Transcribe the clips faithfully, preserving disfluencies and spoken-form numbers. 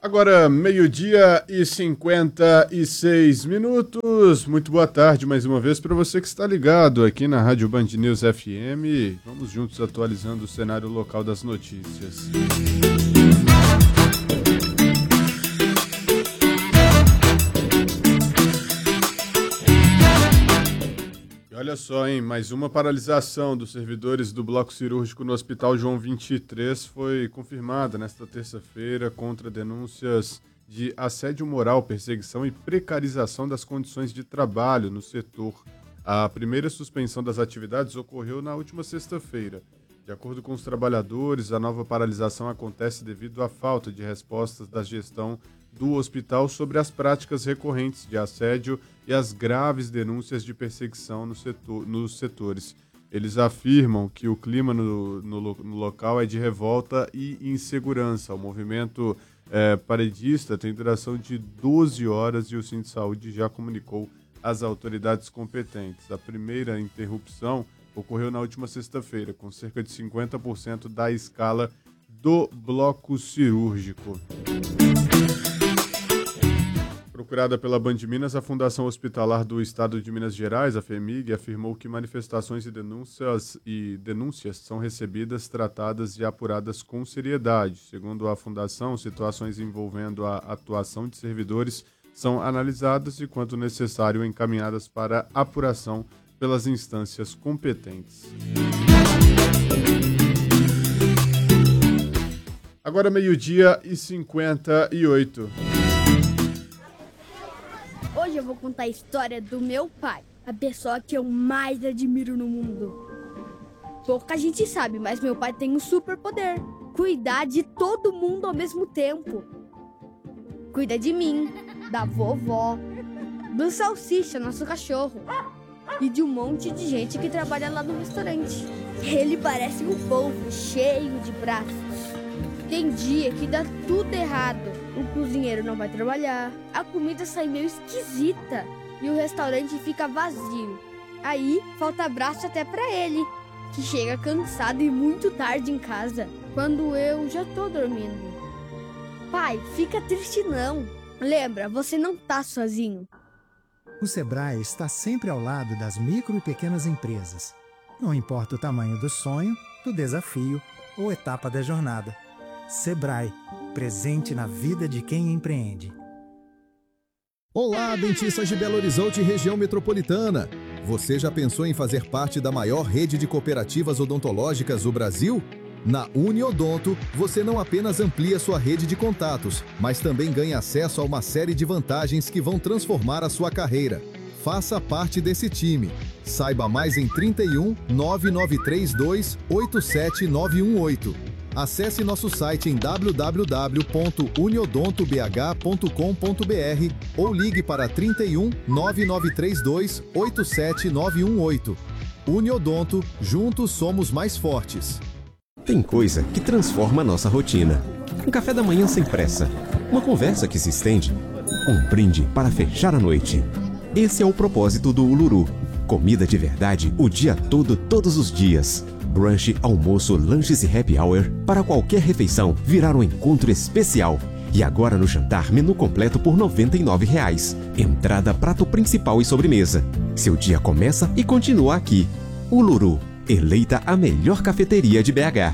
Agora, meio-dia e cinquenta e seis minutos. Muito boa tarde mais uma vez para você que está ligado aqui na Rádio Band News F M. Vamos juntos atualizando o cenário local das notícias. E olha só, hein? Mais uma paralisação dos servidores do bloco cirúrgico no Hospital João vinte e três foi confirmada nesta terça-feira contra denúncias de assédio moral, perseguição e precarização das condições de trabalho no setor. A primeira suspensão das atividades ocorreu na última sexta-feira. De acordo com os trabalhadores, a nova paralisação acontece devido à falta de respostas da gestão do hospital sobre as práticas recorrentes de assédio e as graves denúncias de perseguição no setor, nos setores. Eles afirmam que o clima no, no, no local é de revolta e insegurança. O movimento é, paredista tem duração de doze horas e o Sindsaúde já comunicou às autoridades competentes. A primeira interrupção ocorreu na última sexta-feira, com cerca de cinquenta por cento da escala do bloco cirúrgico. Procurada pela Band Minas, a Fundação Hospitalar do Estado de Minas Gerais, a FHEMIG, afirmou que manifestações e denúncias, e denúncias são recebidas, tratadas e apuradas com seriedade. Segundo a Fundação, situações envolvendo a atuação de servidores são analisadas e, quanto necessário, encaminhadas para apuração pelas instâncias competentes. Agora meio-dia e cinquenta e oito. Hoje eu vou contar a história do meu pai, a pessoa que eu mais admiro no mundo. Pouca gente sabe, mas meu pai tem um superpoder: cuidar de todo mundo ao mesmo tempo. Cuida de mim, da vovó, do Salsicha, nosso cachorro, e de um monte de gente que trabalha lá no restaurante. Ele parece um polvo cheio de braços. Tem dia que dá tudo errado. O cozinheiro não vai trabalhar, a comida sai meio esquisita e o restaurante fica vazio. Aí falta braço até pra ele, que chega cansado e muito tarde em casa, quando eu já tô dormindo. Pai, fica triste não. Lembra, você não tá sozinho. O Sebrae está sempre ao lado das micro e pequenas empresas. Não importa o tamanho do sonho, do desafio ou etapa da jornada. Sebrae, presente na vida de quem empreende. Olá, dentistas de Belo Horizonte e região metropolitana. Você já pensou em fazer parte da maior rede de cooperativas odontológicas do Brasil? Na Uniodonto, você não apenas amplia sua rede de contatos, mas também ganha acesso a uma série de vantagens que vão transformar a sua carreira. Faça parte desse time. Saiba mais em trinta e um, nove nove três dois, oito sete nove um oito. Acesse nosso site em w w w ponto uniodonto b h ponto com ponto b r ou ligue para trinta e um, nove nove três dois, oito sete nove um oito. Uniodonto, juntos somos mais fortes. Tem coisa que transforma a nossa rotina. Um café da manhã sem pressa, uma conversa que se estende, um brinde para fechar a noite. Esse é o propósito do Uluru. Comida de verdade o dia todo, todos os dias. Brunch, almoço, lanches e happy hour para qualquer refeição virar um encontro especial. E agora no jantar, menu completo por noventa e nove reais. Entrada, prato principal e sobremesa. Seu dia começa e continua aqui. Uluru, eleita a melhor cafeteria de B H.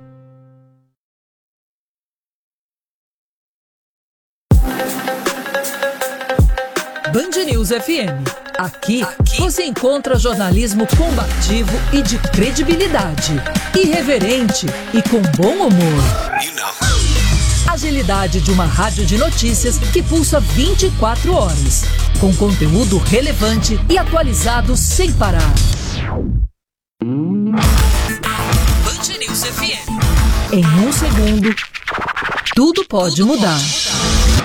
Band News F M. Aqui, Aqui você encontra jornalismo combativo e de credibilidade. Irreverente e com bom humor. You know. Agilidade de uma rádio de notícias que pulsa vinte e quatro horas. Com conteúdo relevante e atualizado sem parar. Band News F M. Em um segundo, tudo pode, tudo mudar. pode mudar.